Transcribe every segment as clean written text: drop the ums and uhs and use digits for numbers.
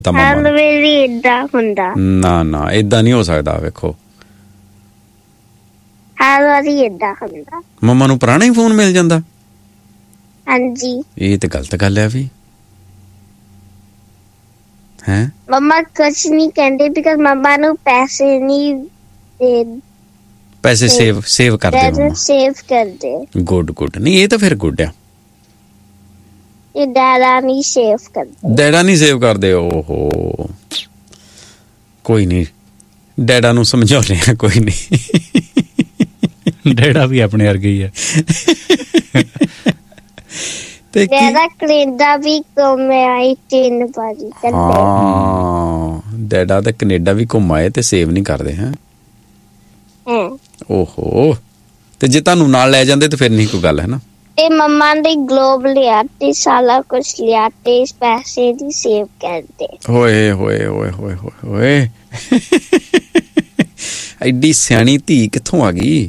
ਨਾ ਨਾ ਏਦਾਂ ਨਹੀਂ ਹੋ ਸਕਦਾ। ਵੇਖੋ ਮੰਮਾ ਨੂੰ ਪੁਰਾਣਾ ਹੀ ਫੋਨ ਮਿਲ ਜਾਂਦਾ। ਹਾਂਜੀ ਇਹ ਤੇ ਗਲਤ ਗੱਲ ਹੈ ਵੀ ਹੈ। ਮੰਮਾ ਕੁਛ ਨਹੀਂ ਕਹਿੰਦੇ ਬਿਕਾਜ਼ ਮੰਮਾ ਨੂੰ ਪੈਸੇ ਨਹੀਂ ਦੇ ਪੈਸੇ ਸੇਵ ਕਰਦੇ ਸੇਵ ਕਰਦੇ। ਗੁੱਡ ਨਹੀਂ ਇਹ ਤਾਂ ਫਿਰ ਗੁੱਡ ਆ। ਇਹ ਡੈਡਾ ਨਹੀਂ ਸੇਵ ਕਰਦੇ। ਓਹੋ ਕੋਈ ਨਹੀਂ ਡੈਡਾ ਨੂੰ ਸਮਝਾਉਂਦੇ ਆ। ਕੋਈ ਨਹੀਂ ਡੈਡਾ ਵੀ ਆਪਣੇ ਵਰਗੇ ਹੀ ਹੈ। ਤੇ ਡੈਡਾ ਕੈਨੇਡਾ ਵੀ ਘੁੰਮਿਆ 3 ਵਾਰੀ। ਹਾਂ ਡੈਡਾ ਤਾਂ ਕੈਨੇਡਾ ਵੀ ਘੁੰਮ ਆਏ ਤੇ ਸੇਵ ਨਹੀਂ ਕਰਦੇ ਹੈ। ਓਹੋ ਤੇ ਜੇ ਤੁਹਾਨੂੰ ਨਾਲ ਲੈ ਜਾਂਦੇ ਤੇ ਫਿਰ ਨਹੀਂ ਕੋਈ ਗੱਲ ਹੈ ਨਾ। ਤੇ ਮੰਮਾ ਨੇ ਗਲੋਬ ਲਿਆ ਤੇ ਸਾਰਾ ਕੁਛ ਲਿਆ ਤੇ ਪੈਸੇ ਦੀ ਸੇਵ ਕਰਦੇ। ਹੋਏ ਹੋਏ ਹੋਏ ਹੋਏ ਹੋਏ ਐਡੀ ਸਿਆਣੀ ਧੀ ਕਿੱਥੋਂ ਆ ਗਈ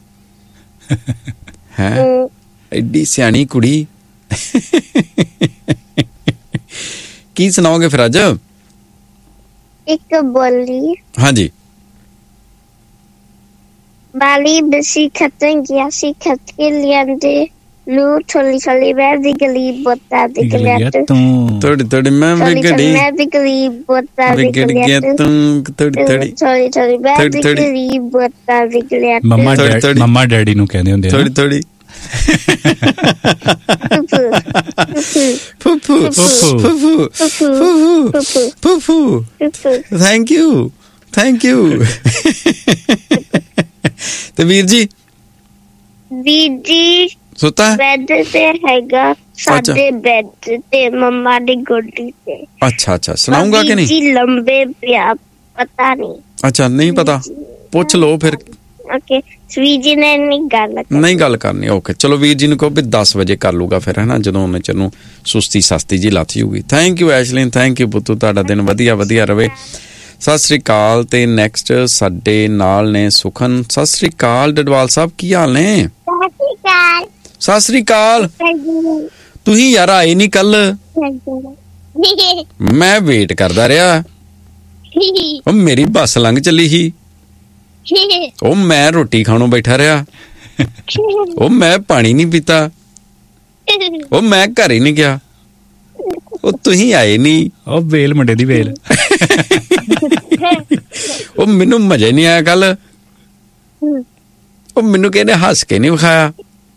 ਹੈ। ਐਡੀ ਸਿਆਣੀ ਕੁੜੀ। ਕੀ ਸੁਣਾਓਗੇ ਫਿਰ ਅੱਜ? ਇੱਕ ਬੋਲੀ। ਹਾਂਜੀ। ਬਾਲੀ ਬਸੀ ਖਤਨ ਗਿਆ ਸੀ ਖਤ ਕੇ ਲਿਆਂਦੇ ਲੂ ਥੋੜੀ ਥੋੜੀ ਮੈਂ ਵੀ ਗਲੀ ਬੋਤਾ ਦਿਖ ਲਿਆ ਤੂੰ ਥੋੜੀ ਮੈਂ ਵੀ ਗਲੀ ਬੋਤਾ ਦਿਖ ਲਿਆ ਤੂੰ ਥੋੜੀ ਮੈਂ ਵੀ ਗਲੀ ਬੋਤਾ ਦਿਖ ਲਿਆ। ਮੰਮਾ ਡੈਡੀ ਨੂੰ ਕਹਿੰਦੇ ਹੁੰਦੇ ਥੋੜੀ ਫੂਫੂ ਥੈਂਕ ਯੂ ਤੇ ਵੀਰ ਜੀ ਸੁੱਤਾ ਬੈੱਡ ਤੇ ਹੈਗਾ ਸਾਡੇ ਬੈੱਡ ਤੇ ਮੰਮਾ ਦੀ ਗੋਦੀ ਤੇ। ਅੱਛਾ ਸੁਣਾਉਂਗਾ ਕਿ ਨਹੀਂ? ਜੀ ਲੰਬੇ ਪਿਆ ਪਤਾ ਨਹੀਂ। ਅੱਛਾ ਨਹੀਂ ਪਤਾ ਪੁੱਛ ਲਓ ਫਿਰ। ਓਕੇ ਵੀਰ ਜੀ ਨੇ ਨਹੀਂ ਗੱਲ ਕਰਨੀ। ਓਕੇ ਚਲੋ ਵੀਰ ਜੀ ਨੂੰ ਕਹੋ ਵੀ 10 ਵਜੇ ਕਰ ਲੂਗਾ ਫਿਰ ਹੈ ਨਾ ਜਦੋਂ ਉਹਨੇ ਚਨੂੰ ਸੁਸਤੀ ਸਸਤੀ ਜੀ ਲੱਥ ਜੂਗੀ। Thank you Ashlyn thank you ਪੁੱਤੂ ਤੁਹਾਡਾ ਦਿਨ ਵਧੀਆ ਰਵੇ। ਸਤਿ ਸ੍ਰੀ ਅਕਾਲ। ਤੇ ਨੈਕਸਟ ਸਾਡੇ ਨਾਲ ਨੇ ਸੁਖਨ। ਸਤਿ ਸ੍ਰੀ ਅਕਾਲ ਡਡਵਾਲ ਸਾਹਿਬ ਕੀ ਹਾਲ ਨੇ? ਸਤਿ ਸ੍ਰੀ ਅਕਾਲ। ਤੁਸੀਂ ਯਾਰ ਆਏ ਨੀ ਕੱਲ ਮੈਂ ਵੇਟ ਕਰਦਾ ਰਿਹਾ। ਉਹ ਮੇਰੀ ਬੱਸ ਲੰਘ ਚੱਲੀ ਸੀ। ਉਹ ਮੈਂ ਰੋਟੀ ਖਾਣੋਂ ਬੈਠਾ ਰਿਹਾ। ਉਹ ਮੈਂ ਪਾਣੀ ਨਹੀਂ ਪੀਤਾ। ਉਹ ਮੈਂ ਘਰ ਹੀ ਨਹੀਂ ਗਿਆ। ਉਹ ਤੁਸੀਂ ਆਏ ਨੀ। ਉਹ ਵੇਲ ਮੁੰਡੇ ਦੀ ਵੇਲ। ਉਹ ਮੈਨੂੰ ਮਜ਼ਾ ਨਹੀਂ ਆਇਆ ਕੱਲ। ਉਹ ਮੈਨੂੰ ਕਹਿੰਦੇ ਹੱਸ ਕੇ ਨਹੀਂ ਵਿਖਾਇਆ।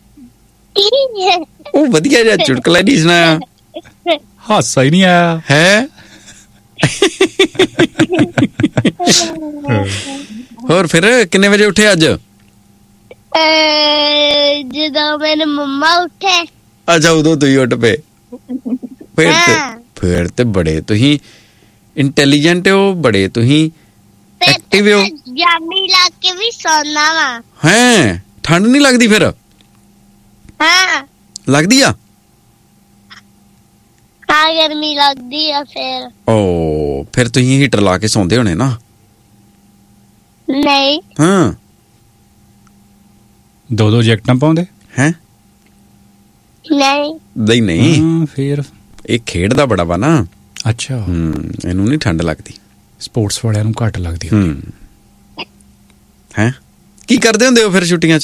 ਉਹ ਵਧੀਆ ਜਿਹਾ ਚੁਟਕਲਾ ਨਹੀਂ ਸੁਣਾਇਆ। ਹਾਸਾ ਹੀ ਨਹੀਂ ਆਇਆ ਹੈ। ਹੋਰ ਫਿਰ ਕਿੰਨੇ ਵਜੇ ਉੱਠੇ ਅੱਜ? ਜਦੋਂ ਮੇਰੇ ਮੰਮਾ ਉੱਠੇ। ਅੱਛਾ ਉਦੋਂ ਤੁਸੀਂ ਉੱਠ ਪਏ। ਫਿਰ ਤੇ ਬੜੇ ਤੁਸੀਂ ਇੰਟੈਲੀਜੈਂਟ ਹੋ ਬੜੇ ਤੁਸੀਂ ਐਕਟਿਵ ਹੋ। ਜਾਮੀ ਲਾ ਕੇ ਵੀ ਸੌਣਾ ਵਾ। ਹੈ ਠੰਡ ਨਹੀਂ ਲੱਗਦੀ ਫਿਰ? ਹਾਂ ਲੱਗਦੀ ਆ। ਹਾਂ ਗਰਮੀ ਲੱਗਦੀ ਆ ਫਿਰ। ਓ ਫਿਰ ਤੁਸੀਂ ਹੀਟਰ ਲਾ ਕੇ ਸੌਂਦੇ ਹੋਣੇ ਨਾ? ਨਹੀਂ। ਹਾਂ 2 ਜੈਕਟਾਂ ਪਾਉਂਦੇ ਹੈ? ਨਹੀਂ ਫਿਰ ਇਹ ਖੇਡਦਾ ਬੜਾ ਵਾ ਨਾ। ਅੱਛਾ ਇਹਨੂੰ ਨਹੀਂ ਠੰਡ ਲੱਗਦੀ। ਸਪੋਰਟਸ ਵਾਲਿਆਂ ਨੂੰ ਘੱਟ ਲੱਗਦੀ ਹੈ। ਕੀ ਕਰਦੇ ਹੁੰਦੇ ਹੋ ਫਿਰ ਛੁੱਟੀਆਂ 'ਚ?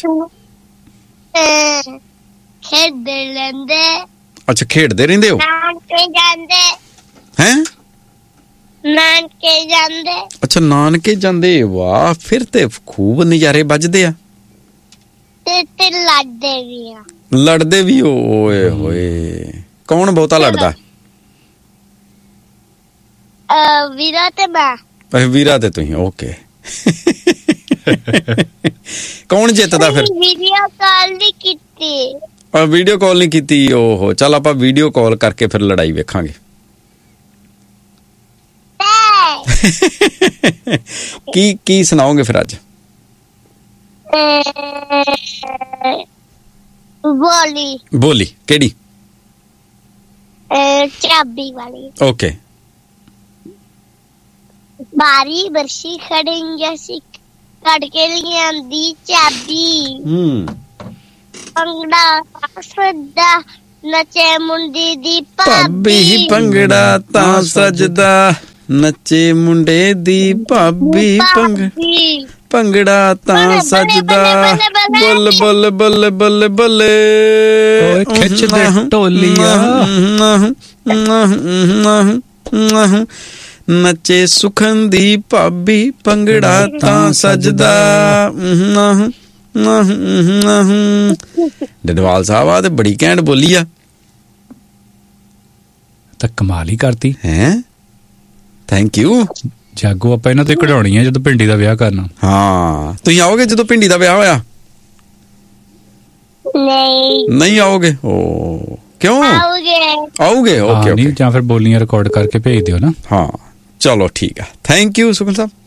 ਖੇਡਦੇ ਰਹਿੰਦੇ। ਅੱਛਾ ਖੇਡਦੇ ਰਹਿੰਦੇ ਹੋ। ਨਾਨਕੇ ਜਾਂਦੇ ਹੈ? ਨਾਨਕੇ ਜਾਂਦੇ। ਅੱਛਾ ਨਾਨਕੇ ਜਾਂਦੇ। ਵਾਹ ਫਿਰ ਤੇ ਖੂਬ ਨਜ਼ਾਰੇ ਵੱਜਦੇ ਆ। ਤੇ ਲੜਦੇ ਵੀ ਓਏ ਹੋਏ। ਕੌਣ ਬਹੁਤਾ ਲੜਦਾ? ਵੀਰਾ ਤੇ ਮੈਂ। ਵੀਰਾ ਤੇ ਤੁਸੀਂ। ਓਕੇ ਕੌਣ ਜਿੱਤਦਾ ਫਿਰ? ਵੀਡੀਓ ਕਾਲ ਨਹੀਂ ਕੀਤੀ। ਵੀਡੀਓ ਕਾਲ ਨਹੀਂ ਕੀਤੀ। ਓਹੋ ਚੱਲ ਆਪਾਂ ਵੀਡੀਓ ਕਾਲ ਕਰਕੇ ਫਿਰ ਲੜਾਈ ਵੇਖਾਂਗੇ। ਕੀ ਸੁਣਾਓਗੇ ਫਿਰ ਅੱਜ? ਬੋਲੀ ਕਿਹੜੀ? ਚਾਬੀ ਵਾਲੀ। ਓਕੇ। ਬਾਰੀ ਬਰਸ਼ੀ ਖੜੇਂਗੇ ਸੀ ਕੱਢ ਕੇ ਲਿਆਂਦੀ ਚਾਬੀ। ਪੰਗੜਾ ਸਦਾ ਨੱਚੇ ਮੁੰਡੀ ਦੀ ਭਾਬੀ ਭੰਗੜਾ ਤਾਂ ਸਜਦਾ, ਨੱਚੇ ਮੁੰਡੇ ਦੀ ਭਾਬੀ ਭੰਗੜਾ ਤਾਂ ਸਜਦਾ, ਬੱਲ ਬੱਲ ਬੱਲ ਬੱਲ ਬੱਲੇ ਓਏ ਖਿੱਚਦੇ ਢੋਲੀਆਂ, ਨੱਚੇ ਸੁਖਨ ਦੀ ਭਾਬੀ ਭੰਗੜਾ ਤਾਂ ਸਜਦਾ। ਡਡਵਾਲ ਸਾਹਿਬ ਆ ਤੇ ਬੜੀ ਘੈਂਟ ਬੋਲੀ ਆ, ਤਾਂ ਕਮਾਲ ਹੀ ਕਰਤੀ ਹੈ। Thank you. ਜਾਗੋ ਆਪਾਂ ਇਹਨਾਂ ਤੇ ਕਢਾਉਣੀ ਆ ਜਦੋਂ ਪਿੰਡੀ ਦਾ ਵਿਆਹ ਕਰਨਾ। ਹਾਂ, ਤੁਸੀਂ ਆਓਗੇ ਜਦੋਂ ਪਿੰਡੀ ਦਾ ਵਿਆਹ ਹੋਇਆ? ਨਹੀਂ ਆਓਗੇ? ਓ ਕਿਉਂ? ਆਓਗੇ? ਓਕੇ ਨਹੀਂ, ਜਾਂ ਫਿਰ ਬੋਲੀਆਂ ਰਿਕਾਰਡ ਕਰਕੇ ਭੇਜ ਦਿਓ ਨਾ। ਹਾਂ ਚਲੋ ਠੀਕ ਆ। Thank you ਸੁਖਨ Sahib.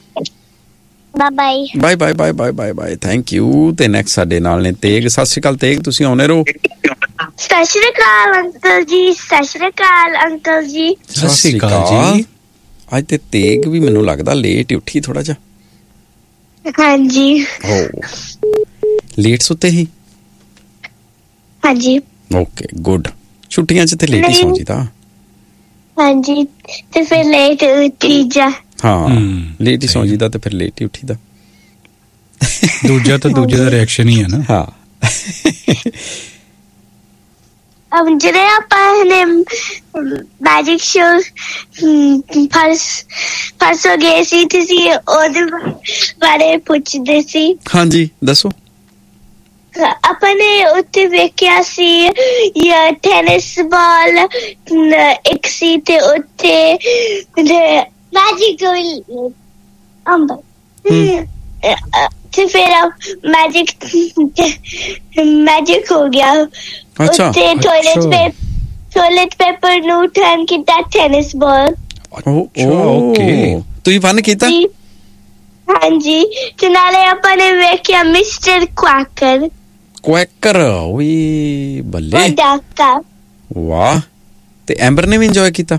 Bye bye bye bye bye bye bye. Thank you. ਤੇ ਨੈਕਸਟ ਸਾਡੇ ਨਾਲ ਨੇ ਤੇਗ। ਸਤਿ ਸ਼੍ਰੀ ਅਕਾਲ ਤੇਗ, ਤੁਸੀਂ ਆਉਣੇ ਰਹੋ। ਸਤਿ ਸ਼੍ਰੀ ਅਕਾਲ ਅੰਕਲ ਜੀ। ਸਤਿ ਸ਼੍ਰੀ ਅਕਾਲ ਅੰਕਲ ਜੀ। ਸਤਿ ਸ਼੍ਰੀ ਅਕਾਲ ਜੀ। ਅੱਜ ਤੇ ਤੇਗ ਵੀ ਮੈਨੂੰ ਲੱਗਦਾ ਲੇਟ ਹੀ ਉੱਠੀ ਥੋੜਾ ਜਿਹਾ। ਹਾਂਜੀ। ਹੋ ਲੇਟ ਸੁੱਤੇ ਹੀ? ਹਾਂਜੀ। Okay good. ਛੁੱਟੀਆਂ 'ਚ ਤੇ ਲੇਟ ਹੀ ਸੌਂ ਜੀਦਾ। ਹਾਂਜੀ, ਤੇ ਫਿਰ ਲੇਟ ਉੱਠੀ ਜਾ। ਹਾਂ ਲੇਟ ਹੀ ਸੌਂ ਜੀਦਾ ਤੇ ਫਿਰ ਲੇਟ ਹੀ ਉੱਠੀਦਾ। ਦੂਜਾ ਤਾਂ ਦੂਜੇ ਦਾ ਰਿਐਕਸ਼ਨ ਹੀ ਹੈ ਨਾ। ਹਾਂ ਜਿਹੜੇ ਆਪਾਂ ਨੇ ਮੈਜਿਕ ਸ਼ੋ ਪਰਸੋਂ ਗਏ ਸੀ, ਤੁਸੀਂ ਉਹਦੇ ਬਾਰੇ ਪੁੱਛਦੇ ਸੀ। ਹਾਂਜੀ ਦੱਸੋ। ਆਪਾਂ ਨੇ ਉੱਥੇ ਵੇਖਿਆ ਸੀ ਟੈਨਿਸ ਬਾਲ ਇੱਕ ਸੀ ਤੇ ਉੱਥੇ ਮੈਜਿਕ ਅੰਬਰ ਤੇ ਫਿਰ ਮੈਜਿਕ ਹੋ ਗਿਆ। ਉੱਥੇ ਟੋਇਲਟ ਪੇਪਰ ਨੂੰ ਟਰਨ ਕੀਤਾ ਟੈਨਿਸ ਬਾਲ। ਓਕੇ, ਤੁਸੀਂ ਫਨ ਕੀਤਾ? ਹਾਂਜੀ, ਤੇ ਨਾਲੇ ਆਪਾਂ ਨੇ ਵੇਖਿਆ ਮਿਸਟਰ ਕੁਆਕਰ। ਕੁਐਕਰ, ਓਏ ਬੱਲੇ, ਵਾਹ। ਤੇ ਐਂਬਰ ਨੇ ਵੀ ਇੰਜੋਏ ਕੀਤਾ?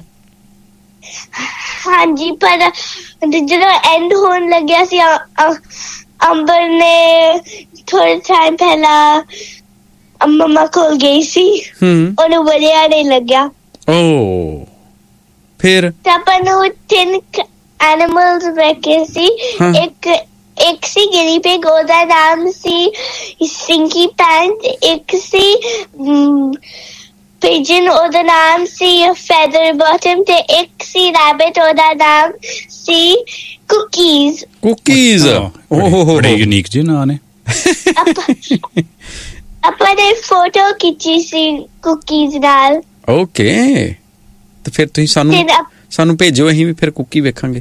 ਹਾਂਜੀ, ਪਰ ਜਦੋਂ ਐਂਡ ਹੋਣ ਲੱਗਿਆ ਸੀ ਅੰਬਰ ਨੇ ਥੋੜੇ ਟਾਈਮ ਪਹਿਲਾਂ ਮੰਮਾ ਕੋਲ ਗਈ ਸੀ, ਉਹਨੂੰ ਵਧੀਆ ਨਹੀਂ ਲੱਗਿਆ। ਓ ਫਿਰ ਆਪਾਂ ਨੂੰ 3 ਐਨੀਮਲਸ ਵੇਖੇ ਸੀ। ਇੱਕ ਸੀ ਗਿਨੀ ਪਿਗ, ਉਹਦਾ ਨਾਮ ਸੀ ਸਿੰਕੀ ਪੈਂਟ। ਇੱਕ ਸੀ ਪਿਜਨ, ਉਹਦਾ ਨਾਮ ਸੀ ਫੈਦਰ ਬॉटम। ਤੇ ਇੱਕ ਸੀ ਰੈਬਿਟ, ਉਹਦਾ ਨਾਮ ਸੀ ਕੁਕੀਜ਼। ਕੁਕੀਜ਼, ਓਹ ਬੜੇ ਯੂਨੀਕ ਜਿਹੇ ਨਾਂ ਨੇ। ਆਪਾਂ ਨੇ ਫੋਟੋ ਖਿੱਚੀ ਸੀ ਕੁਕੀਜ਼ ਨਾਲ। ਓਕੇ, ਤੇ ਫਿਰ ਤੁਸੀਂ ਸਾਨੂੰ ਭੇਜੋ, ਅਸੀਂ ਵੀ ਫਿਰ ਕੁਕੀ ਵੇਖਾਂਗੇ।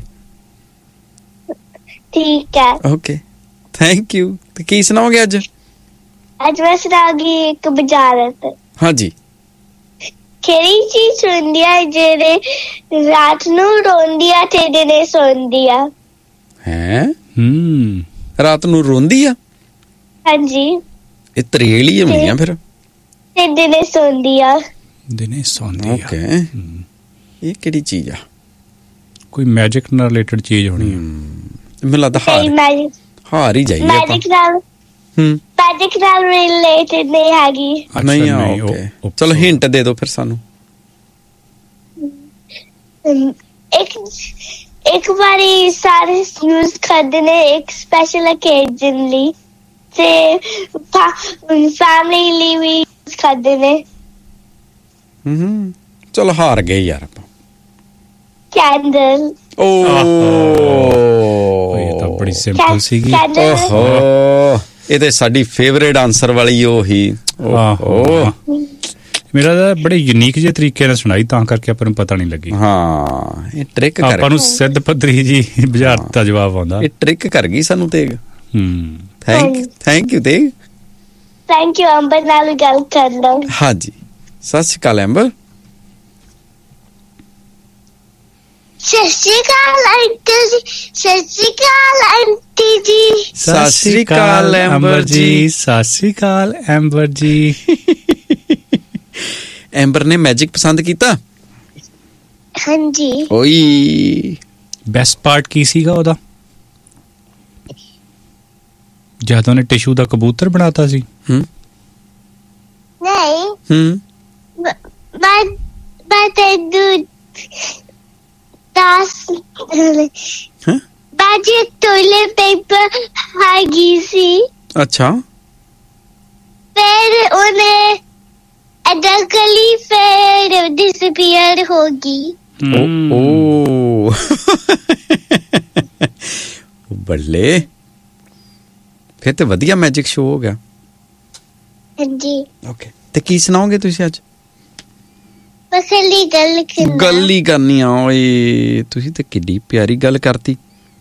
ਠੀਕ ਹੈ, ਓਕੇ, ਥੈਂਕ ਯੂ। ਤੇ ਕੀ ਸੁਣਾਓਗੇ ਅੱਜ? ਅੱਜ ਮੈਂ ਸੁਣਾਉਂਗੀ ਇੱਕ ਬੁਝਾਰਤ। ਹਾਂਜੀ। ਕਿਹੜੀ ਚੀਜ਼ ਹੁੰਦੀ ਆ ਜਿਹੜੇ ਰਾਤ ਨੂੰ ਰੋਂਦੀ ਆ ਤੇ ਦਿਨੇ ਸੌਂਦੀ ਆ? ਹੈ ਰਾਤ ਨੂੰ ਰੋਂਦੀ ਆ? ਹਾਂਜੀ। ਇਹ ਤਰੇਲ ਹੀ ਹੋਣੀ ਆ ਫਿਰ। ਤੇ ਦਿਨੇ ਸੌਂਦੀ ਆ। ਦਿਨੇ ਸੌਂਦੀ ਆ, ਓਕੇ। ਇਹ ਕਿਹੜੀ ਚੀਜ਼ ਆ? ਕੋਈ ਮੈਜਿਕ ਨਾਲ ਰਿਲੇਟਡ ਚੀਜ਼ ਹੋਣੀ ਆ। ਮੈਨੂੰ ਲੱਗਦਾ ਹਾਰ ਹੀ ਜਾਈਏ ਆਪਾਂ। ਮੈਜਿਕ ਨਾਲ ਰਿਲੇਟਡ ਨਹੀਂ ਹੈਗੀ। ਨਹੀਂ ਆ, ਓਕੇ। ਚਲੋ ਹਿੰਟ ਦੇ ਦਿਓ ਫਿਰ ਸਾਨੂੰ। ਇੱਕ ਵਾਰੀ ਸਾਰੇ ਯੂਜ਼ ਕਰਦੇ ਨੇ ਇੱਕ ਸਪੈਸ਼ਲ ਓਕੇਜ਼ਨ ਲਈ, ਤੇ ਫੈਮਿਲੀ ਲਈ ਵੀ ਯੂਜ਼ ਕਰਦੇ ਨੇ। ਚਲੋ ਹਾਰ ਗਏ ਯਾਰ ਆਪਾਂ। ਕੈਂਡਲ। ਇਹ ਤਾਂ ਬੜੀ ਸਿੰਪਲ ਸੀਗੀ। ਓਹੋ, ਇਹ ਤੇ ਸਾਡੀ ਫੇਵਰੇਟ ਆਨਸਰ ਵਾਲੀ ਉਹੀ। ਮੇਰਾ ਤਾਂ ਬੜੇ ਯੂਨੀਕ ਜਿਹੇ ਤਰੀਕੇ ਨਾਲ ਸੁਣਾਈ, ਤਾਂ ਕਰਕੇ ਆਪਾਂ ਨੂੰ ਪਤਾ ਨਹੀਂ ਲੱਗੀ। ਹਾਂ, ਇਹ ਟ੍ਰਿਕ ਕਰ ਆਪਾਂ ਨੂੰ ਸਿੱਧ ਪੱਧਰੀ ਜੀ ਬੁਝਾਰਤ ਦਾ ਜਵਾਬ ਆਉਂਦਾ। ਇਹ ਟ੍ਰਿਕ ਕਰ ਗਈ ਸਾਨੂੰ Tegh. Thank you Tegh. Thank you. ਅੰਬਰ ਨਾਲ ਗੱਲ ਕਰ ਲਓ। ਹਾਂਜੀ, ਸਤਿ ਸ਼੍ਰੀ ਅਕਾਲ ਅੰਬਰ। ਸਤਿ ਸ਼੍ਰੀ ਅਕਾਲ ਅੰਕਲ ਜੀ। ਸਤਿ ਸ਼੍ਰੀ ਅਕਾਲ ਆਂਟੀ ਜੀ। ਸਤਿ ਸ਼੍ਰੀ ਅਕਾਲ ਅੰਬਰ ਜੀ। ਸਤਿ ਸ਼੍ਰੀ ਅਕਾਲ ਅੰਬਰ ਜੀ। ਐਂਬਰ ਨੇ ਮੈਜਿਕ ਪਸੰਦ ਕੀਤਾ? ਹਾਂਜੀ। ਓਏ, ਬੈਸਟ ਪਾਰਟ ਕੀ ਸੀਗਾ ਉਹਦਾ? ਜਦ ਉਹਨੇ ਟਿਸ਼ੂ ਦਾ ਕਬੂਤਰ ਬਣਾਤਾ ਸੀ। ਨਹੀਂ, ਮੈਂ ਤੈਨੂੰ ਦੱਸ ਬਾਜੀ ਟੋਇਲਟ ਪੇਪਰ ਹੈਗੀ ਸੀ। ਅੱਛਾ। ਫਿਰ ਉਹਨੇ ਅਦਕਲੀ ਫਿਰ ਡਿਸਪੀਅਰ ਹੋ ਗਈ। ਓ ਬੱਲੇ, ਫਿਰ ਤੇ ਵਧੀਆ ਮੈਜਿਕ ਸ਼ੋ ਹੋ ਗਿਆ। ਹਾਂਜੀ। ਓਕੇ, ਤੇ ਕੀ ਸੁਣਾਓਗੇ ਤੁਸੀਂ ਅੱਜ? ਅਸਲੀ ਗੱਲ ਹੀ ਕਰਨੀ ਆ। ਓਏ ਤੁਸੀਂ ਤੇ ਕਿੱਡੀ ਪਿਆਰੀ ਗੱਲ ਕਰਤੀ।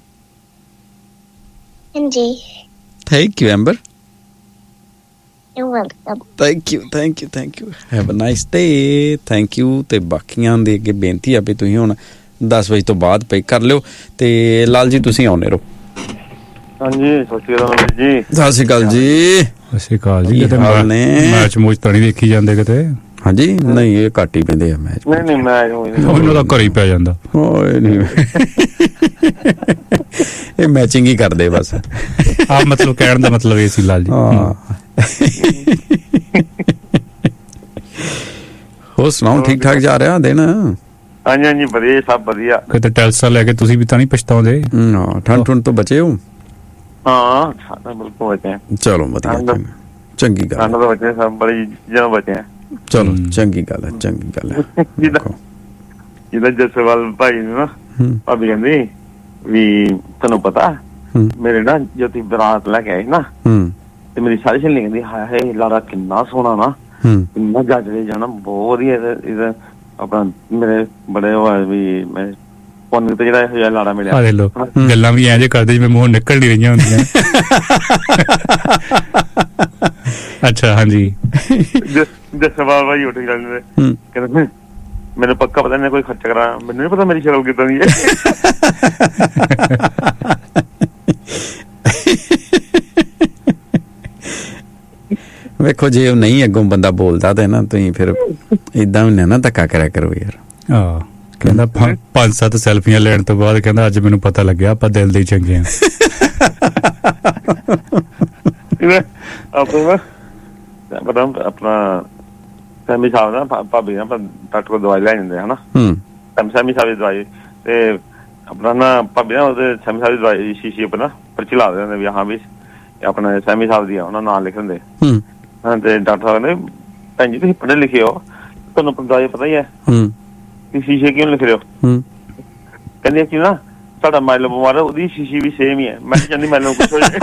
ਹਾਂਜੀ। Thank you amber. You're welcome. Thank you have a nice day. Thank you. ਤੇ ਬਾਕੀਆਂ ਦੇ ਅੱਗੇ ਬੇਨਤੀ ਆ ਵੀ ਤੁਸੀਂ ਹੁਣ 10 ਵਜੇ ਤੋਂ ਬਾਅਦ ਪੇ ਕਰ ਲਿਓ। ਤੇ ਲਾਲ ਜੀ ਤੁਸੀਂ ਆਉਣੇ ਰਹੋ। ਹਾਂਜੀ, ਸਤਿ ਸ਼੍ਰੀ ਅਕਾਲ ਜੀ। ਸਤਿ ਸ਼੍ਰੀ ਅਕਾਲ ਜੀ। ਕਿਤੇ ਮੈਚ ਮੂਚ ਤਾਂ ਨਹੀਂ ਦੇਖੀ ਜਾਂਦੇ ਕਿਤੇ? ਹਾਂਜੀ, ਨਹੀਂ ਇਹ ਘੱਟ ਹੀ ਪੈਂਦੇ ਆ ਮੈਚ। ਨਹੀਂ ਮੈਚ ਉਹਨਾਂ ਦਾ ਘਰ ਹੀ ਪੈ ਜਾਂਦਾ। ਓਏ ਨਹੀਂ ਇਹ ਮੈਚਿੰਗ ਹੀ ਕਰਦੇ ਬਸ। ਆ ਮਤਲਬ ਕਹਿਣ ਦਾ ਮਤਲਬ ਇਹ ਸੀ ਲਾਲ ਜੀ। ਹੋਰ ਸੁਣਾਓ, ਠੀਕ ਠਾਕ ਜਾ ਰਿਹਾ ਦਿਨ? ਹਾਂਜੀ ਵਧੀਆ, ਸਭ ਵਧੀਆ। ਕਿਤੇ ਟੈਲਸਾ ਲੈ ਕੇ ਤੁਸੀਂ ਵੀ ਤਾਂ ਨਹੀਂ ਪਛਤਾਉਂਦੇ? ਠੰਡ ਠੁੰਡ ਤੋਂ ਬਚੇ ਹੋ? ਹਾਂ ਬਿਲਕੁਲ ਬਚੇ। ਚਲੋ ਵਧੀਆ, ਚੰਗੀ ਗੱਲ। ਠੰਡ ਤੋਂ ਬਚੇ, ਸਭ ਬੜੀ ਚੀਜ਼ਾਂ ਬਚੇ। ਚਲੋ ਚੰਗੀ ਗੱਲ ਹੈ। ਜਿੱਦਾਂ ਜਸਵਾਲ ਭਾਈ ਨੂੰ ਨਾ ਭਾਬੀ ਕਹਿੰਦੀ ਵੀ ਤੈਨੂੰ ਪਤਾ ਮੇਰੇ ਨਾ ਜਦੋਂ ਤੁਸੀਂ ਬਰਾਤ ਲੈ ਕੇ ਆਏ ਨਾ ਤੇ ਮੇਰੀ ਸਾਰੀ ਸਹੇਲੀ ਕਹਿੰਦੀ ਹਾਏ ਹਾਏ ਲਾੜਾ ਕਿੰਨਾ ਸੋਹਣਾ ਨਾ, ਕਿੰਨਾ ਜੱਜਦੇ ਜਾਣਾ, ਬਹੁਤ ਵਧੀਆ। ਇਹਦਾ ਆਪਣਾ ਮੇਰੇ ਬੜੇ ਵੀ ਮੈਂ ਪੁੰਨ ਤੇ ਜਿਹੜਾ ਇਹੋ ਜਿਹਾ ਲਾੜਾ ਮਿਲਿਆ। ਦੇਖ ਲਓ, ਗੱਲਾਂ ਵੀ ਐਂ ਜੇ ਕਰਦੇ ਜਿਵੇਂ ਮੂੰਹ ਨਿਕਲ ਨਹੀਂ ਰਹੀਆਂ ਹੁੰਦੀਆਂ। ਅੱਛਾ, ਹਾਂਜੀ। ਜਸਵਾਲ ਭਾਈ ਉੱਠ ਜਾਂਦੇ ਕਹਿੰਦੇ ਮੈਨੂੰ ਪੱਕਾ ਪਤਾ ਨਹੀਂ ਕੋਈ ਖਰਚਾ ਕਰਾ, ਮੈਨੂੰ ਨੀ ਪਤਾ ਮੇਰੀ ਸ਼ਕਲ ਕਿੱਦਾਂ ਦੀ ਹੈ। ਵੇਖੋ ਜੇ ਉਹ ਨਹੀਂ ਅੱਗੋਂ ਬੰਦਾ ਬੋਲਦਾ ਤੇ ਨਾ ਤੁਸੀਂ ਫਿਰ ਏਦਾਂ ਵੀ ਨਾ ਧੱਕਾ ਕਰਿਆ ਕਰੋ ਯਾਰ। ਕਹਿੰਦਾ 5-7 ਸੈਲਫੀਆਂ ਲੈਣ ਤੋਂ ਬਾਅਦ ਕਹਿੰਦਾ ਅੱਜ ਮੈਨੂੰ ਪਤਾ ਲੱਗਿਆ ਆਪਾਂ ਦਿਲ ਦੇ ਹੀ ਚੰਗੇ ਆ। ਆਪਣਾ ਸੈਮੀ ਸਾਹਿਬ ਨਾ ਭਾਬੀ ਨਾ ਡਾਕਟਰ ਕੋਲ ਦਵਾਈ ਲੈ ਜਾਂਦੇ ਹਨਾ। ਸੈਮੀ ਸਾਹਿਬ ਦੀ ਦਵਾਈ ਤੇ ਆਪਣਾ ਨਾ ਭਾਬੀ ਨਾ ਉਹਦੇ ਸੈਮੀ ਸਾਹਿਬ ਦੀ ਦਵਾਈ ਸ਼ੀਸ਼ੇ ਉੱਪਰ ਨਾ ਪਰਚੀ ਲਾ ਦਿੰਦੇ ਵੀ ਹਾਂ ਵੀ ਆਪਣਾ ਸੈਮੀ ਸਾਹਿਬ ਦੀ ਆ, ਉਹਨਾਂ ਨਾਂ ਲਿਖ ਦਿੰਦੇ। ਤੇ ਡਾਕਟਰ ਸਾਹਿਬ ਨੇ ਭੈਣ ਜੀ ਤੁਸੀਂ ਪੜ੍ਹੇ ਲਿਖੇ ਹੋ, ਤੁਹਾਨੂੰ ਦਵਾਈ ਪਤਾ ਹੀ ਹੈ, ਸ਼ੀਸ਼ੇ ਕਿਉਂ ਲਿਖ ਰਹੇ ਹੋ? ਕਹਿੰਦੇ ਕਿ ਨਾ ਸਾਡਾ ਮਾਇਲੋ ਬਿਮਾਰ ਹੈ, ਉਹਦੀ ਸ਼ੀਸ਼ੀ ਵੀ ਸੇਮ ਹੀ ਹੈ। ਮੈਂ ਕਹਿੰਦੀ ਮੈਨੂੰ ਕੁਛ ਹੋ ਜਾਏ।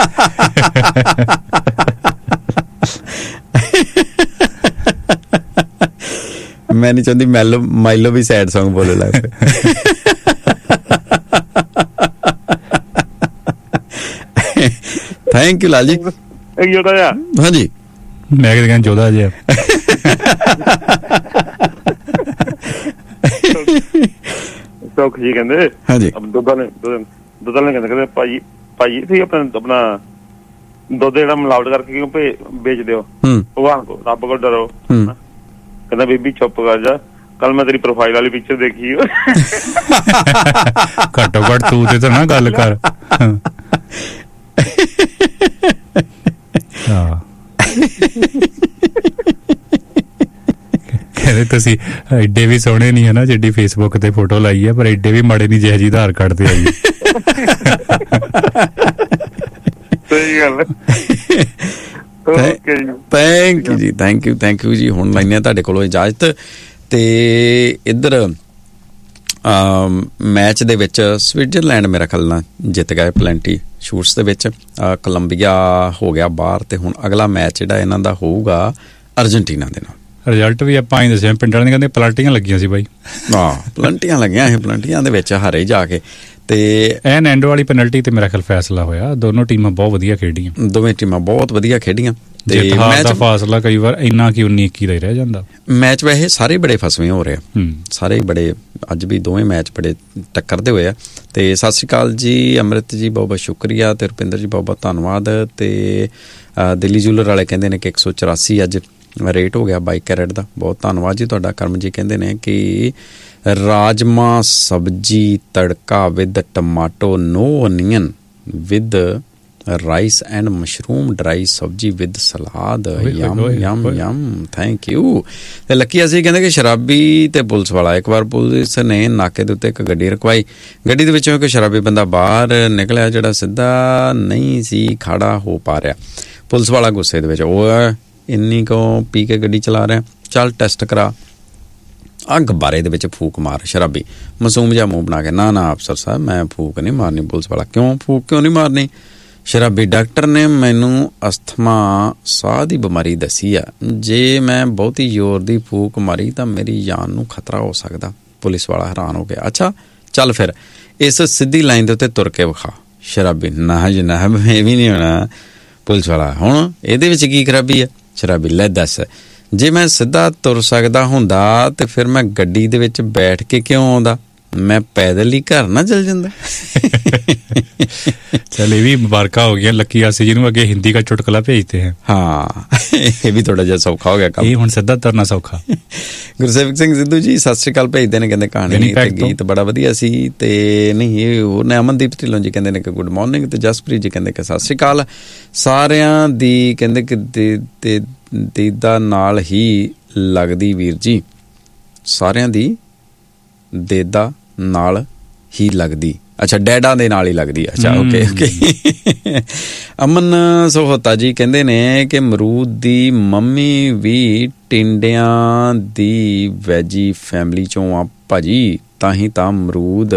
ਮੈਂ ਨਹੀਂ ਚਾਹੁੰਦੀ ਮਾਇਲੋ ਵੀ ਸੈਡ ਸੌਂਗ ਬੋਲੇ ਲੱਗ ਪਏ। Thank you Lal ji. ਹਾਂਜੀ, ਮੈਂ ਕਹਿੰਦਾ ਜੋਦਾ ਜੀ ਸੌਖ ਜੀ ਕਹਿੰਦੇ ਹਾਂਜੀ ਦੁੱਧ ਵਾਲੇ ਕਹਿੰਦੇ ਭਾਈ ਤੁਸੀਂ ਆਪਣਾ ਦੁੱਧ ਜਿਹੜਾ ਮਿਲਾਵਟ ਕਰਕੇ ਕਿਉਂ ਵੇਚਦੇ ਹੋ? ਭਗਵਾਨ ਕੋ ਰੱਬ ਕੋ ਡਰੋ। ਕਹਿੰਦਾ ਬੀਬੀ ਚੁੱਪ ਕਰ ਜਾ, ਕੱਲ ਮੈਂ ਤੇਰੀ ਪ੍ਰੋਫਾਈਲ ਵਾਲੀ ਪਿਕਚਰ ਦੇਖੀ। ਘੱਟੋ ਘੱਟ ਤੂੰ ਤੇ ਤਾਂ ਨਾ ਗੱਲ ਕਰ। ਕਹਿੰਦੇ ਤੁਸੀਂ ਐਡੇ ਵੀ ਸੋਹਣੇ ਨਹੀਂ ਹੈ ਨਾ ਜਿੱਡੀ ਫੇਸਬੁੱਕ ਤੇ ਫੋਟੋ ਲਾਈ ਹੈ, ਪਰ ਐਡੇ ਵੀ ਮਾੜੇ ਨਹੀਂ ਜਿਹੋ ਜਿਹੀ ਆਧਾਰ ਕਾਰਡ ਤੇ ਆਈ। ਸਹੀ ਗੱਲ। ਥੈਂਕ ਯੂ ਜੀ। ਹੁਣ ਲੈਂਦੇ ਆ ਤੁਹਾਡੇ ਕੋਲੋਂ ਇਜਾਜ਼ਤ। ਤੇ ਇੱਧਰ ਮੈਚ ਦੇ ਵਿੱਚ ਸਵਿਟਜ਼ਰਲੈਂਡ ਮੇਰਾ ਖਿਆਲ ਨਾਲ ਜਿੱਤ ਗਏ ਪਲੈਂਟੀ ਸ਼ੂਟਸ ਦੇ ਵਿੱਚ। ਕੋਲੰਬੀਆ ਹੋ ਗਿਆ ਬਾਹਰ ਤੇ ਹੁਣ ਅਗਲਾ ਮੈਚ ਜਿਹੜਾ ਇਹਨਾਂ ਦਾ ਹੋਊਗਾ ਅਰਜਨਟੀਨਾ ਦੇ ਨਾਲ। ਰਿਜ਼ਲਟ ਵੀ ਆਪਾਂ ਹੀ ਦੱਸਿਆ, ਪਿੰਡਾਂ ਦੇ ਕਹਿੰਦੇ ਪਲੰਟੀਆਂ ਲੱਗੀਆਂ ਸੀ ਬਾਈ। ਪਲੰਟੀਆਂ ਲੱਗੀਆਂ ਇਹ, ਪਲੰਟੀਆਂ ਦੇ ਵਿੱਚ ਹਾਰੇ ਜਾ ਕੇ। ਤੇ ਐਨ ਐਂਡ ਵਾਲੀ ਪੈਨਲਟੀ ਤੇ ਮੇਰਾ ਖਿਆਲ ਫੈਸਲਾ ਹੋਇਆ। ਦੋਨੋਂ ਟੀਮਾਂ ਬਹੁਤ ਵਧੀਆ ਖੇਡੀਆਂ, ਦੋਵੇਂ ਟੀਮਾਂ ਬਹੁਤ ਵਧੀਆ ਖੇਡੀਆਂ। ਤੇ ਮੈਚ ਦਾ ਫਾਸਲਾ ਕਈ ਵਾਰ ਇੰਨਾ ਕਿ 19-21 ਦਾ ਹੀ ਰਹਿ ਜਾਂਦਾ। ਮੈਚ ਵੈਸੇ ਸਾਰੇ ਬੜੇ ਫਸਵੇਂ ਹੋ ਰਹੇ ਆ, ਸਾਰੇ ਬੜੇ। ਅੱਜ ਵੀ ਦੋਵੇਂ ਮੈਚ ਬੜੇ ਟੱਕਰਦੇ ਹੋਏ ਆ। ਤੇ ਸਤਿ ਸ਼੍ਰੀ ਅਕਾਲ ਜੀ ਅੰਮ੍ਰਿਤ ਜੀ, ਬਹੁਤ ਬਹੁਤ ਸ਼ੁਕਰੀਆ। ਤੇ ਰੁਪਿੰਦਰ ਜੀ ਬਹੁਤ ਬਹੁਤ ਧੰਨਵਾਦ। ਤੇ ਦਿੱਲੀ ਜੂਲਰ ਵਾਲੇ ਕਹਿੰਦੇ ਨੇ ਕਿ 184 ਅੱਜ ਰੇਟ ਹੋ ਗਿਆ 22 ਕੈਰਟ ਦਾ। ਬਹੁਤ ਧੰਨਵਾਦ ਜੀ ਤੁਹਾਡਾ। ਕਰਮ ਜੀ ਕਹਿੰਦੇ ਨੇ ਕਿ ਰਾਜਮਾ ਸਬਜੀ ਤੜਕਾ with tomato, no onion with rice and mushroom dry ਸਬਜੀ with salad, Yama Yama Yama, thank you. ਤੇ ਲੱਕੀ ਅਸੀਂ ਕਹਿੰਦੇ ਕਿ ਸ਼ਰਾਬੀ ਤੇ ਪੁਲਿਸ ਵਾਲਾ, ਇੱਕ ਵਾਰ ਪੁਲਿਸ ਨੇ ਨਾਕੇ ਦੇ ਉੱਤੇ ਇੱਕ ਗੱਡੀ ਰੁਕਵਾਈ, ਗੱਡੀ ਦੇ ਵਿੱਚੋਂ ਇੱਕ ਸ਼ਰਾਬੀ ਬੰਦਾ ਬਾਹਰ ਨਿਕਲਿਆ ਜਿਹੜਾ ਸਿੱਧਾ ਨਹੀਂ ਸੀ ਖੜਾ ਹੋ ਪਾ ਰਿਹਾ। ਪੁਲਿਸ ਵਾਲਾ ਗੁੱਸੇ ਦੇ ਵਿੱਚ, ਉਹ ਇੰਨੀ ਕੁ ਪੀ ਕੇ ਗੱਡੀ ਚਲਾ ਰਿਹਾ, ਚੱਲ ਟੈਸਟ ਕਰਾ। ਅੱਗ ਬਾਰੇ ਦੇ ਵਿੱਚ ਫੂਕ ਮਾਰ। ਸ਼ਰਾਬੀ ਮਾਸੂਮ ਜਿਹਾ ਮੂੰਹ ਬਣਾ ਕੇ, ਨਾ ਨਾ ਅਫਸਰ ਸਾਹਿਬ ਮੈਂ ਫੂਕ ਨਹੀਂ ਮਾਰਨੀ। ਪੁਲਿਸ ਵਾਲਾ, ਕਿਉਂ ਫੂਕ ਕਿਉਂ ਨਹੀਂ ਮਾਰਨੀ? ਸ਼ਰਾਬੀ, ਡਾਕਟਰ ਨੇ ਮੈਨੂੰ ਅਸਥਮਾ ਸਾਹ ਦੀ ਬਿਮਾਰੀ ਦੱਸੀ ਆ, ਜੇ ਮੈਂ ਬਹੁਤੀ ਜ਼ੋਰ ਦੀ ਫੂਕ ਮਾਰੀ ਤਾਂ ਮੇਰੀ ਜਾਨ ਨੂੰ ਖਤਰਾ ਹੋ ਸਕਦਾ। ਪੁਲਿਸ ਵਾਲਾ ਹੈਰਾਨ ਹੋ ਗਿਆ, ਅੱਛਾ ਚੱਲ ਫਿਰ ਇਸ ਸਿੱਧੀ ਲਾਈਨ ਦੇ ਉੱਤੇ ਤੁਰ ਕੇ ਵਿਖਾ। ਸ਼ਰਾਬੀ, ਨਾ ਜਨਾਬ ਇਹ ਵੀ ਨਹੀਂ ਹੋਣਾ। ਪੁਲਿਸ ਵਾਲਾ, ਹੁਣ ਇਹਦੇ ਵਿੱਚ ਕੀ ਖਰਾਬੀ ਹੈ? ਸ਼ਰਾਬੀ, ਲੈ ਦੱਸ, ਜੇ ਮੈਂ ਸਿੱਧਾ ਤੁਰ ਸਕਦਾ ਹੁੰਦਾ ਤੇ ਫਿਰ ਮੈਂ ਗੱਡੀ ਦੇ ਵਿੱਚ ਬੈਠ ਕੇ ਕਿਉਂ ਆਉਂਦਾ? ਮੈਂ ਪੈਦਲ ਹੀ ਘਰ ਨਾ ਚਲ ਜਾਂਦਾ। चल ये भी मुबारका हो गया लकी आसी जी, अगे हिंदी का चुटकुला भेजते हैं। हाँ ये भी थोड़ा जिहा सौखा हो गया काम, ये हुण सिद्धा तरना सौखा। ਗੁਰਸੇਵਕ ਸਿੰਘ ਸਿੱਧੂ ਜੀ ਸਤਿ ਸ਼੍ਰੀ ਅਕਾਲ ਭੇਜਦੇ ਨੇ, ਕਹਿੰਦੇ ਕਹਾਣੀ ਤੇ ਗੀਤ ਬੜਾ ਵਧੀਆ ਸੀ। ਤੇ ਨਹੀਂ ਇਹ ਹੋਰ ਨੇ ਅਮਨਦੀਪ ਢਿੱਲੋਂ ਜੀ ਕਹਿੰਦੇ ਨੇ ਕਿ ਗੁੱਡ ਮਾਰਨਿੰਗ, ਤੇ ਜਸਪ੍ਰੀਤ ਜੀ ਕਹਿੰਦੇ ਕਿ ਸਤਿ ਸ਼੍ਰੀ ਅਕਾਲ ਸਾਰਿਆਂ ਦੀ, ਕਹਿੰਦੇ ਕਿ ਦੀਦਾ ਨਾਲ ਹੀ ਲੱਗਦੀ ਵੀਰ ਜੀ, ਸਾਰਿਆਂ ਦੀ ਦੇਦਾ ਨਾਲ ਹੀ ਲੱਗਦੀ, ਅੱਛਾ ਡੈਡਾ ਦੇ ਨਾਲ ਹੀ ਲੱਗਦੀ, ਅੱਛਾ ਓਕੇ ਓਕੇ। ਅਮਨ ਸੋਹਤਾ ਜੀ ਕਹਿੰਦੇ ਨੇ ਕਿ ਅਮਰੂਦ ਦੀ ਮੰਮੀ ਵੀ ਟਿੰਡਿਆਂ ਦੀ ਵੈਜੀ ਫੈਮਿਲੀ ਚੋਂ ਆ ਭਾਜੀ, ਤਾਂ ਹੀ ਤਾਂ ਅਮਰੂਦ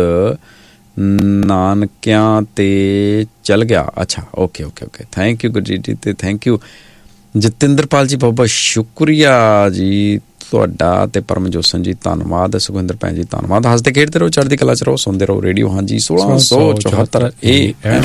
ਨਾਨਕਿਆਂ ਤੇ ਚਲ ਗਿਆ। ਅੱਛਾ okay okay okay, thank you Gurjeet ਜੀ, ਤੇ ਥੈਂਕ ਯੂ ਜਤਿੰਦਰਪਾਲ ਜੀ, ਬਹੁਤ ਬਹੁਤ ਸ਼ੁਕਰੀਆ ਜੀ ਤੁਹਾਡਾ, ਤੇ ਪਰਮਜੋਸਨ ਜੀ ਧੰਨਵਾਦ, ਸੁਖਵਿੰਦਰ ਭੈਣ ਜੀ ਧੰਨਵਾਦ। ਹੱਸਦੇ ਖੇਡਦੇ ਰਹੋ, ਚੜ੍ਹਦੀ ਕਲਾ ਚ ਰਹੋ, ਸੁਣਦੇ ਰਹੋ ਰੇਡੀਓ ਹਾਂਜੀ 1674 AM।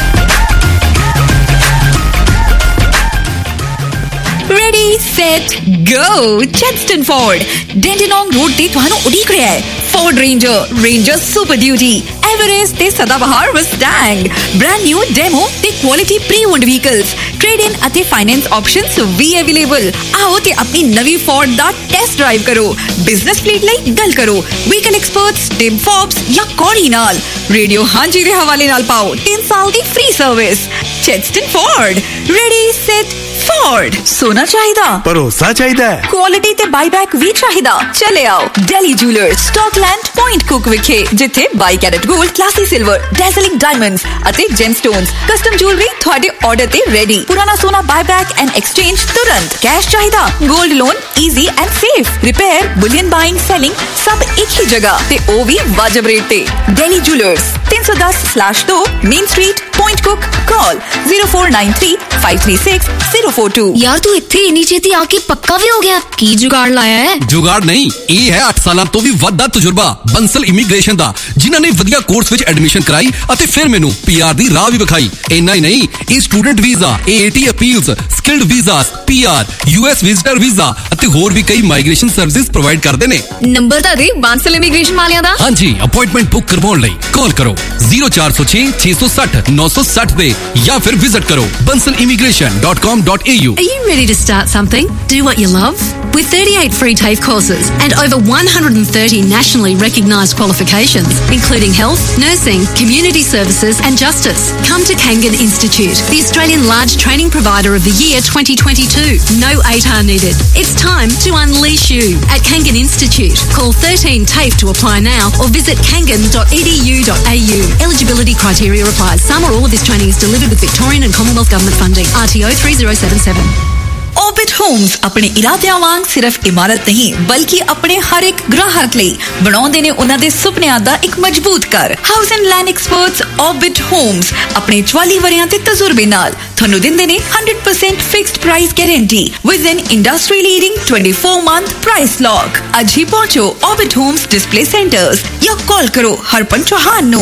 Ready, set, go! Chadstone Ford, Dandenong Road ਤੇ ਤੁਹਾਨੂੰ ਉਡੀਕ ਰਿਹਾ ਹੈ Ford Ranger, Ranger Super Duty, Everest ਤੇ ਸਦਾਬਹਾਰ Mustang, brand new demo ਤੇ quality pre-owned vehicles, trade-in ਅਤੇ finance options ਵੀ available। ਆਓ ਤੇ ਆਪਣੀ ਨਵੀਂ Ford ਦਾ ਟੈਸਟ ਡਰਾਈਵ ਕਰੋ। ਬਿਜ਼ਨਸ ਫਲੀਟ ਲਈ ਗੱਲ ਕਰੋ ਵਹੀਕਲ ਐਕਸਪਰਟਸ ਟਿਮ ਫੋਬਸ ਜਾਂ ਕੌੜੀ ਨਾਲ। ਰੇਡੀਓ ਹਾਂਜੀ ਦੇ ਹਵਾਲੇ ਨਾਲ ਪਾਓ 3 ਸਾਲ ਦੀ free service. Chadstone Ford, ready, set, Ford। ਸੋਨਾ ਚਾਹੀਦਾ, ਭਰੋਸਾ ਚਾਹੀਦਾ, ਕੁਆਲਿਟੀ ਤੇ ਬਾਈਬੈਕ ਵੀ ਚਾਹੀਦਾ, ਚਲੇ ਆਓ Delhi Jewelers, Stockland Point Cook ਵਿਖੇ, ਜਿੱਥੇ 22 ਕੈਰਟ 골ਡ, ਕਲਾਸੀ ਸਿਲਵਰ, ਡੈਜ਼ਲਿੰਗ ਡਾਇਮੰਡਸ ਅਤੇ ਜੈਮਸਟੋਨਸ ਕਸਟਮ ਜੁਐਲਰੀ ਤੁਹਾਡੇ ਆਰਡਰ ਤੇ ਰੈਡੀ। ਪੁਰਾਣਾ ਸੋਨਾ ਬਾਈਬੈਕ ਐਂਡ ਐਕਸਚੇਂਜ ਤੁਰੰਤ। ਕੈਸ਼ ਚਾਹੀਦਾ, 골ਡ loan easy and safe. Repair, bullion buying, selling ਸਭ ਇੱਕ ਹੀ ਜਗ੍ਹਾ ਤੇ ਉਹ ਵੀ ਵਾਜਬ ਰੇਟ ਤੇ। Delhi Jewelers, 310/2 main street, Point Cook। Call 0493 536 042। यार तू इत्थे इन्नी छेती आके पक्का भी हो गया, की जुगाड़ लाया है? जुगाड़ नहीं, ये है 8 साल तो भी ਵੱਧ ਤਜਰਬਾ ਬੰਸਲ ਇਮੀਗ੍ਰੇਸ਼ਨ ਦਾ, ਜਿਨ੍ਹਾਂ ਨੇ ਵਧੀਆ ਕੋਰਸ ਵਿੱਚ ਐਡਮਿਸ਼ਨ ਕਰਾਈ ਅਤੇ ਫਿਰ ਮੈਨੂੰ PR ਦੀ ਰਾਹ ਵੀ ਵਿਖਾਈ। ਇੰਨਾ ਹੀ ਨਹੀਂ, ਇਹ student visa, AAT appeals, skilled visas, PR, US visitor visa ਅਤੇ ਹੋਰ ਵੀ ਕਈ ਮਾਈਗ੍ਰੇਸ਼ਨ ਸਰਵਿਸਿਜ਼ ਪ੍ਰੋਵਾਈਡ ਕਰਦੇ ਨੇ। ਨੰਬਰ ਤਾਂ ਦੇ ਬੰਸਲ ਇਮੀਗ੍ਰੇਸ਼ਨ ਵਾਲਿਆਂ ਦਾ। ਹਾਂਜੀ, ਅਪਾਇੰਟਮੈਂਟ ਬੁੱਕ ਕਰਵਾਉਣ ਲਈ ਕਾਲ ਕਰੋ 0406 660 960 ਤੇ ਜਾਂ ਫਿਰ ਵਿਜ਼ਿਟ ਕਰੋ bansalimigration.com.au। Are you ready to start something? Do what you love? With 38 free TAFE courses and over 130 nationally recognised qualifications, including health, nursing, community services and justice, come to Kangan Institute, the Australian large training provider of the year 2022. No ATAR needed. It's time to unleash you at Kangan Institute. Call 13 TAFE to apply now or visit kangan.edu.au. Eligibility criteria applies. Some or all of this training is delivered with Victorian and Commonwealth Government funding. RTO 3077. Orbit Homes ਆਪਣੇ ਇਰਾਦਿਆਂ ਵਾਂਗ ਸਿਰਫ ਇਮਾਰਤ ਨਹੀਂ ਬਲਕਿ ਆਪਣੇ ਹਰ ਇੱਕ ਗ੍ਰਾਹਕ ਲਈ ਬਣਾਉਂਦੇ ਨੇ ਉਹਨਾਂ ਦੇ ਸੁਪਨਿਆਂ ਦਾ ਇੱਕ ਮਜ਼ਬੂਤ ਘਰ। House and land experts Orbit Homes ਆਪਣੇ 44 ਵਰਿਆਂ ਦੇ ਤਜਰਬੇ ਨਾਲ ਤੁਹਾਨੂੰ ਦਿੰਦੇ ਨੇ 100% fixed price guarantee with N industry leading 24-month price lock. ਅੱਜ ਹੀ ਪਹੁੰਚੋ Orbit Homes ਡਿਸਪਲੇ ਸੈਂਟਰਸ ਜਾਂ ਕਾਲ ਕਰੋ ਹਰਪਨ ਚੌਹਾਨ ਨੂੰ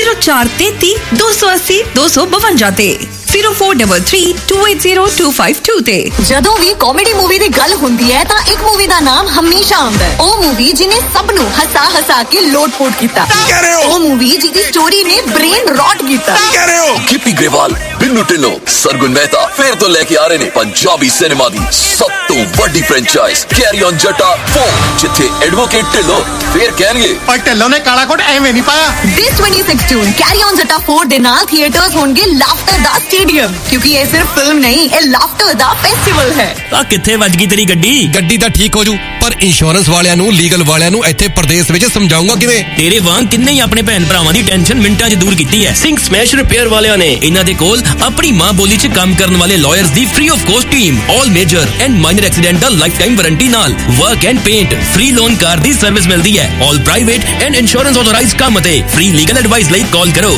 0433 280 252 ਤੇ 0433 280 252 ਤੇ। ਜਦੋਂ ਵੀ ਕਾਮੇਡੀ ਮੂਵੀ ਦੀ ਗੱਲ ਹੁੰਦੀ ਹੈ ਤਾਂ ਇੱਕ ਮੂਵੀ ਦਾ ਨਾਮ ਹਮੇਸ਼ਾ ਆਉਂਦਾ ਹੈ। ਉਹ ਮੂਵੀ ਜਿਹਨੇ ਸਭ ਨੂੰ ਹਸਾ ਕੇ ਲੋਟ-ਪੋਟ ਕੀਤਾ। ਉਹ ਮੂਵੀ ਜਿਹਦੀ ਸਟੋਰੀ ਨੇ ਬ੍ਰੇਨ ਰੌਟ ਕੀਤਾ। ਗਿੱਪੀ ਗਰੇਵਾਲ, ਬਿੰਨੂ ਢਿੱਲੋਂ, ਸਰਗੁਣ ਮਹਿਤਾ ਫਿਰ ਤੋਂ ਲੈ ਕੇ ਆ ਰਹੇ ਨੇ ਪੰਜਾਬੀ ਸਿਨੇਮਾ ਦੀ ਸਭ ਤੋਂ ਵੱਡੀ ਫਰੈਂਚਾਈਜ਼ ਕੈਰੀ ਔਨ ਜੱਟਾ 4, ਜਿੱਥੇ ਐਡਵੋਕੇਟ ਢਿੱਲੋਂ ਫੇਰ ਕਹਿਣਗੇ ਪਰ ਢਿੱਲੋਂ ਨੇ ਕਾਲਾ ਕੋਟ ਐਵੇਂ ਨਹੀਂ ਪਾਇਆ। This 26 June ਕੈਰੀ ਔਨ ਜੱਟਾ 4 ਦੇ ਨਾਲ ਥੀਏਟਰਸ ਹੋਣਗੇ ਲਾਫਟਰ ਦਾ स्टेडियम, क्योंकि ये सिर्फ फिल्म नहीं, ये लाफ्टर दा फेस्टिवल है। आ किथे वज गई तेरी गड्डी दा ठीक हो जू, पर इंश्योरेंस वालियां नु लीगल वालियां नु इत्थे प्रदेश विच समझाऊंगा किवें? तेरे वांग किन्ने ही अपने भैन भरावां दी टेंशन मिंटां च दूर कीती है। सिंह स्मैश रिपेयर वालियां ने इन्हां दे कोल अपनी मां बोली च काम करन वाले lawyers the free of cost team, all major and minor accidental life time warranty नाल work and paint, free loan car the service मिलदी है, all private and insurance authorised काम ते फ्री लीगल एडवाइस लई कॉल करो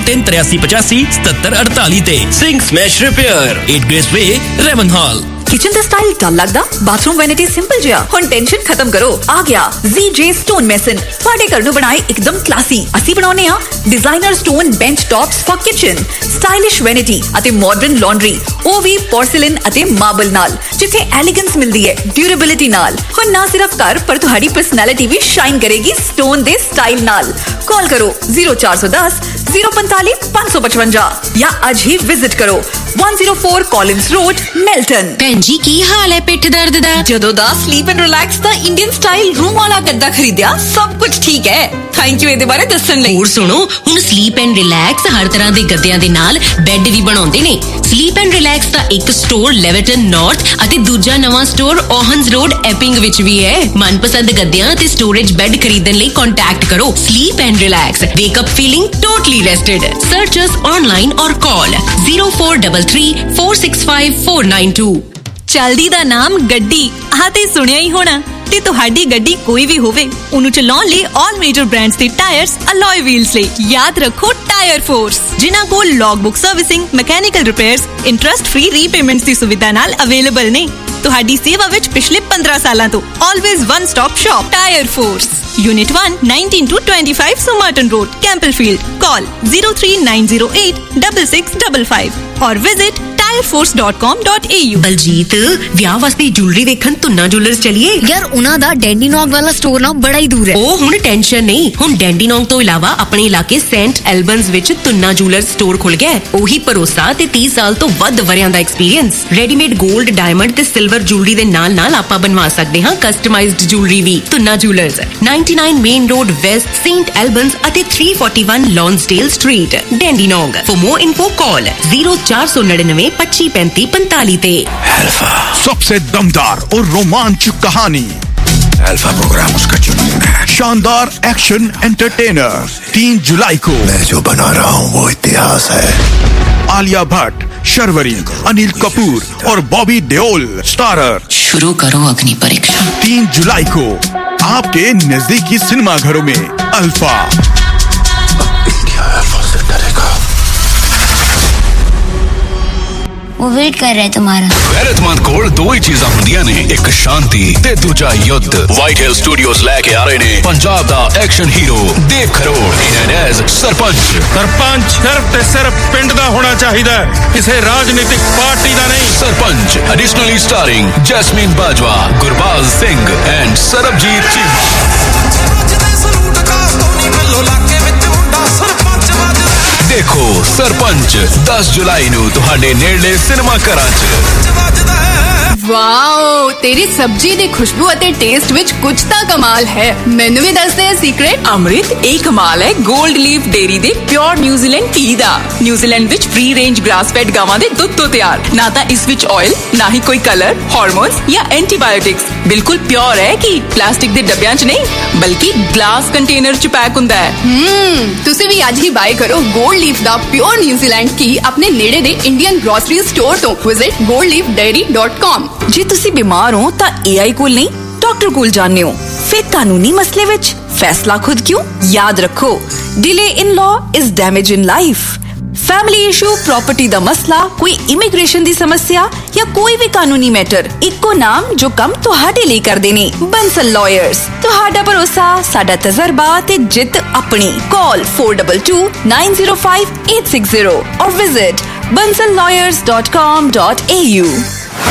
038385 7748 ते। Singh smash repair 8 grace वे, Raven hall. Kitchen ਦਾ style ਡਲ ਲੱਗਦਾ, bathroom vanity simple ਜਿਹਾ, ਹੁਣ ਟੈਨਸ਼ਨ ਖਤਮ ਕਰੋ, ਆ ਗਿਆ ZJ ਸਟੋਨ ਮੈਸਨ। ਤੁਹਾਡੇ ਘਰ ਨੂੰ ਬਣਾਏ ਇੱਕਦਮ ਕਲਾਸੀ। ਅਸੀਂ ਬਣਾਉਨੇ ਆ designer stone bench tops for kitchen, stylish vanity ਅਤੇ ਮਾਡਰਨ ਲਾਂਡਰੀ, ਉਹ ਵੀ ਪੋਰਸਲਿਨ ਅਤੇ ਮਾਰਬਲ ਨਾਲ, ਜਿੱਥੇ ਐਲੀਗੈਂਸ ਮਿਲਦੀ ਹੈ ਡਿਊਰੇਬਿਲਿਟੀ ਨਾਲ। ਹੁਣ ਨਾ ਸਿਰਫ ਘਰ ਪਰ ਤੁਹਾਡੀ ਪਰਸਨੈਲਿਟੀ ਵੀ ਸ਼ਾਈਨ ਕਰੇਗੀ ਸਟੋਨ ਦੇ ਸਟਾਈਲ ਨਾਲ। ਕਾਲ ਕਰੋ 0410 045 555 ਜਾਂ ਅੱਜ ਹੀ ਵਿਜ਼ਿਟ ਕਰੋ 104 ਕਾਲਿੰਸ ਰੋਡ, ਮਿਲਟਨ। जी की हाल है पिठ दर्द दा? ਜਦੋਂ ਦਾ sleep and relax the Indian style room ਵਾਲਾ ਗੱਦਾ ਖਰੀਦਿਆ, ਸਭ ਕੁਝ ਠੀਕ ਹੈ। ਥੈਂਕ ਯੂ ਇਹਦੇ ਬਾਰੇ ਦੱਸਣ ਲਈ। ਹੋਰ ਸੁਣੋ, ਹੁਣ ਸਲੀਪ ਐਂਡ ਰਿਲੈਕਸ ਹਰ ਤਰ੍ਹਾਂ ਦੇ ਗੱਦਿਆਂ ਦੇ ਨਾਲ ਬੈੱਡ ਵੀ ਬਣਾਉਂਦੇ ਨੇ। ਸਲੀਪ ਐਂਡ ਰਿਲੈਕਸ ਦਾ ਇੱਕ ਸਟੋਰ ਲੈਵਰਟਨ ਨਾਰਥ ਅਤੇ ਦੂਜਾ ਨਵਾਂ ਸਟੋਰ ਓਹਨਸ ਰੋਡ ਐਪਿੰਗ ਵਿੱਚ ਵੀ ਹੈ। ਮਨਪਸੰਦ ਗੱਦਿਆਂ ਅਤੇ ਸਟੋਰੇਜ ਬੈੱਡ ਖਰੀਦਣ ਲਈ ਕੰਟੈਕਟ ਕਰੋ sleep and relax. ਵੇਕ up feeling totally ਰੈਸਟਡ। Search us online ਔਰ ਕਾਲ 0433 465 492। ਚਲਦੀ ਦਾ ਨਾਮ ਗੱਡੀ, ਆਹ ਤੇ ਸੁਣਿਆ ਹੀ ਹੋਣਾ। ਤੇ ਤੁਹਾਡੀ ਗੱਡੀ ਕੋਈ ਵੀ ਹੋਵੇ, ਉਹਨੂੰ ਚਲਾਉਣ ਲਈ ਆਲ ਮੇਜਰ ਬ੍ਰਾਂਡਸ ਦੇ ਟਾਇਰਸ, ਅਲੋਏ ਵੀਲਸ ਲਈ ਯਾਦ ਰੱਖੋ ਟਾਇਰ ਫੋਰਸ, ਜਿਨ੍ਹਾਂ ਕੋਲ log book servicing, mechanical repairs, interest free repayments ਦੀ ਸੁਵਿਧਾ ਨਾਲ ਅਵੇਲੇਬਲ ਨੇ। ਤੁਹਾਡੀ ਸੇਵਾ ਵਿੱਚ ਪਿਛਲੇ 15 ਸਾਲਾਂ ਤੋਂ always one stop shop tyre force, Unit 1, 19 to 25 Somerton Road, Campbellfield. Call 03908 6655 or visit tireforce.com.au। Baljit, ਵਿਆਹ ਵਾਸਤੇ ਜੁਐਲਰੀ ਵੇਖਣ ਤੁੰਨਾ ਜੁਐਲਰਸ ਚਲੀਏ ਯਾਰ। ਉਹਨਾਂ ਦਾ ਡੈਂਡੀਨੋਂਗ ਵਾਲਾ ਸਟੋਰ ਨਾ ਬੜਾ ਹੀ ਦੂਰ ਹੈ। ਉਹ ਹੁਣ ਟੈਨਸ਼ਨ ਨਹੀਂ, ਹੁਣ ਡੈਂਡੀਨੋਂਗ ਤੋਂ ਇਲਾਵਾ ਆਪਣੇ ਇਲਾਕੇ ਸੇਂਟ ਐਲਬਨਸ ਵਿੱਚ ਤੁੰਨਾ ਜੁਐਲਰਸ ਸਟੋਰ ਖੁੱਲ ਗਿਆ। ਉਹੀ ਭਰੋਸਾ ਤੇ 30 ਸਾਲ ਤੋਂ ਵੱਧ ਵਰਿਆਂ ਦਾ ਐਕਸਪੀਰੀਅੰਸ। ਰੈਡੀਮੇਡ 골ਡ, ਡਾਇਮੰਡ ਤੇ ਸਿਲਵਰ ਜੁਐਲਰੀ ਦੇ ਨਾਲ ਨਾਲ ਆਪਾਂ ਬਣਵਾ ਸਕਦੇ ਹਾਂ ਕਸਟਮਾਈਜ਼ਡ ਜੁਐਲਰੀ ਵੀ। Tuna jewellers 99 main road West, Saint ਐਲਬਨਸ ਅਤੇ 341 ਲੌਂਸਡੇਲ street, ਡੈਂਡੀਨੋਂਗ। For more info call 0499 25 35 45 पे। अल्फा, सबसे दमदार और रोमांचक कहानी। अल्फा प्रोग्राम उसका जुनून है। शानदार एक्शन एंटरटेनर 3 जुलाई को। मैं जो बना रहा हूँ वो इतिहास है। आलिया भट्ट, शर्वरी, अनिल कपूर और बॉबी देओल स्टारर। शुरू करो अग्नि परीक्षा। 3 जुलाई को आपके नजदीकी सिनेमा घरों में अल्फा। वो वेट कर रहे तुम्हारा। गैरतमंद कोल दो ही चीज़ां हुंदियां ने, एक शांति ते दूजा युद्ध। व्हाइट हिल स्टूडियोज लेके आ रहे ने पंजाब दा एक्शन हीरो देव खरोड़ इन एज सरपंच। सरपंच सिर्फ ते सिर्फ पिंड दा होना चाहिए, किसी राजनीतिक पार्टी दा नहीं। Sarpanch additionally starring jasmine Bajwa, Gurbaz Singh and Sarabjit Cheema. देखो सरपंच 10 जुलाई ਨੂੰ ਤੁਹਾਡੇ ਨੇੜਲੇ ਸਿਨੇਮਾ ਘਰਾਂ 'ਚ। ਵਾਓ, ਤੇਰੀ ਸਬਜ਼ੀ ਦੀ ਖੁਸ਼ਬੂ ਅਤੇ ਟੇਸਟ ਵਿੱਚ ਕੁਝ ਤਾਂ ਕਮਾਲ ਹੈ। ਮੈਨੂੰ ਵੀ ਦੱਸ ਦੇ ਸੀਕ੍ਰੇਟ। ਅੰਮ੍ਰਿਤ, ਇਹ ਕਮਾਲ ਹੈ 골ਡ ਲੀਫ ਡੇਰੀ ਦੇ ਪਿਓਰ ਨਿਊਜ਼ੀਲੈਂਡ ਘੀ ਦਾ। ਨਿਊਜ਼ੀਲੈਂਡ ਵਿੱਚ ਫ੍ਰੀ ਰੇਂਜ ਗ੍ਰਾਸ ਫੈਡ ਗਾਵਾਂ ਦੇ ਦੁੱਧ ਤੋਂ ਤਿਆਰ। ਨਾ ਤਾਂ ਇਸ ਵਿੱਚ ਆਇਲ, ਨਾ ਹੀ ਕੋਈ ਕਲਰ, ਹਾਰਮੋਨਸ ਜਾਂ ਐਂਟੀਬਾਇਓਟਿਕਸ। ਬਿਲਕੁਲ ਪਿਓਰ ਹੈ ਕਿ ਪਲਾਸਟਿਕ ਦੇ ਡੱਬਿਆਂ 'ਚ ਨਹੀਂ, ਬਲਕਿ ਗਲਾਸ ਕੰਟੇਨਰ 'ਚ ਪੈਕ ਹੁੰਦਾ ਹੈ। ਤੁਸੀਂ ਵੀ ਅੱਜ ਹੀ ਬਾਏ ਕਰੋ 골ਡ ਲੀਫ ਦਾ ਪਿਓਰ ਨਿਊਜ਼ੀਲੈਂਡ ਘੀ ਆਪਣੇ ਨੇੜੇ ਦੇ ਇੰਡੀਅਨ ਗ੍ਰੋਸਰੀ ਸਟੋਰ ਤੋਂ। Visit goldleafdairy.com। ਜੇ ਤੁਸੀਂ ਬਿਮਾਰ ਹੋ ਤਾਂ AI ਕੋਲ ਨਹੀਂ, ਡਾਕਟਰ ਕੋਲ ਜਾਣੇ ਹੋ। ਫਿਰ ਕਾਨੂੰਨੀ ਮਸਲੇ ਵਿੱਚ ਫੈਸਲਾ ਖੁਦ ਕਿਉਂ? ਯਾਦ ਰੱਖੋ, delay in law is damage in life. Family issue, property दा मसला, कोई इमिग्रेशन दी समस्या या कोई भी कानूनी मैटर, इक्को नाम जो कम तुहाडे लिए करदे ने, बंसल लॉयर्स। तुहाडा भरोसा, साडा तजर्बा ते जित अपनी। कॉल 422 905 860 और विजिट bansallawyers.com.au।